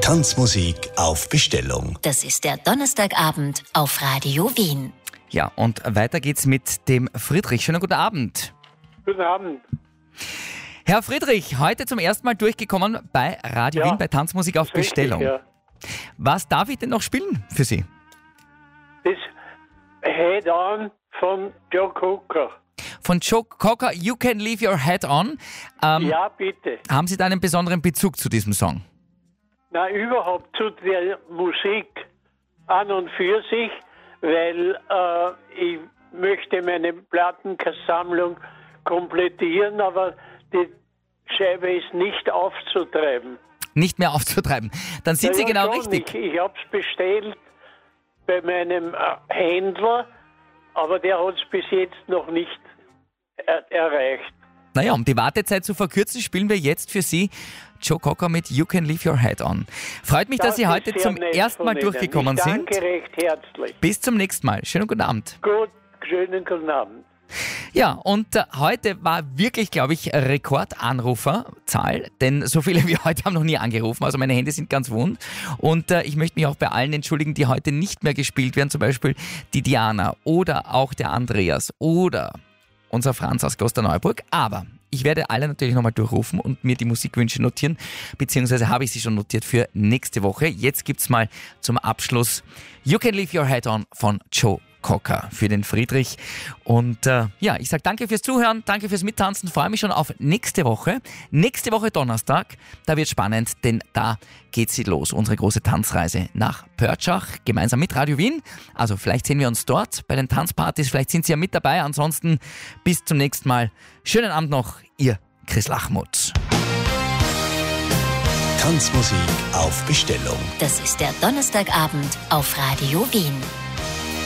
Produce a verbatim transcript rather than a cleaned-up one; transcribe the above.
Tanzmusik auf Bestellung. Das ist der Donnerstagabend auf Radio Wien. Ja, und weiter geht's mit dem Friedrich. Schönen guten Abend. Guten Abend. Herr Friedrich, heute zum ersten Mal durchgekommen bei Radio Ja, Wien, bei Tanzmusik auf das ist Bestellung. richtig, ja. Was darf ich denn noch spielen für Sie? Das Head On von Joe Cocker. Von Joe Cocker, You Can Leave Your Head On. Ähm, Ja, bitte. Haben Sie da einen besonderen Bezug zu diesem Song? Na, überhaupt zu der Musik an und für sich, weil äh, ich möchte meine Plattensammlung komplettieren, aber die Scheibe ist nicht aufzutreiben. Nicht mehr aufzutreiben. Dann sind Sie Ja, genau schon. richtig. Ich, ich habe es bestellt bei meinem äh, Händler, aber der hat es bis jetzt noch nicht er erreicht. Naja, um die Wartezeit zu verkürzen, spielen wir jetzt für Sie Joe Cocker mit You Can Leave Your Head On. Freut mich, dass Sie ist heute sehr zum nett ersten Mal von Ihnen. durchgekommen ich sind. Danke recht herzlich. Bis zum nächsten Mal. Schönen guten Abend. Gut, schönen guten Abend. Ja, und äh, heute war wirklich, glaube ich, Rekordanruferzahl, denn so viele wie heute haben noch nie angerufen, also meine Hände sind ganz wund. Und äh, ich möchte mich auch bei allen entschuldigen, die heute nicht mehr gespielt werden, zum Beispiel die Diana oder auch der Andreas oder unser Franz aus Klosterneuburg. Aber ich werde alle natürlich nochmal durchrufen und mir die Musikwünsche notieren, beziehungsweise habe ich sie schon notiert für nächste Woche. Jetzt gibt's mal zum Abschluss You Can Leave Your Head On von Joe Cocker für den Friedrich. Und äh, ja, ich sage danke fürs Zuhören, danke fürs Mittanzen, freue mich schon auf nächste Woche. Nächste Woche Donnerstag, da wird spannend, denn da geht sie los, unsere große Tanzreise nach Pörtschach, gemeinsam mit Radio Wien. Also vielleicht sehen wir uns dort bei den Tanzpartys, vielleicht sind Sie ja mit dabei. Ansonsten bis zum nächsten Mal. Schönen Abend noch, Ihr Chris Lachmuth. Tanzmusik auf Bestellung. Das ist der Donnerstagabend auf Radio Wien.